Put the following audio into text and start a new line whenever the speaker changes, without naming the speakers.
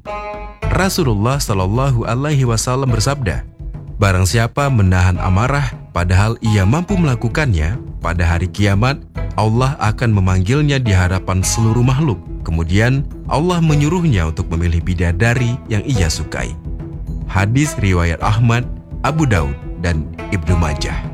Rasulullah Shallallahu Alaihi Wasallam bersabda, "Barang siapa menahan amarah padahal ia mampu melakukannya, pada hari kiamat Allah akan memanggilnya di hadapan seluruh makhluk. Kemudian Allah menyuruhnya untuk memilih bidadari yang ia sukai." Hadis riwayat Ahmad, Abu Daud, dan Ibnu Majah.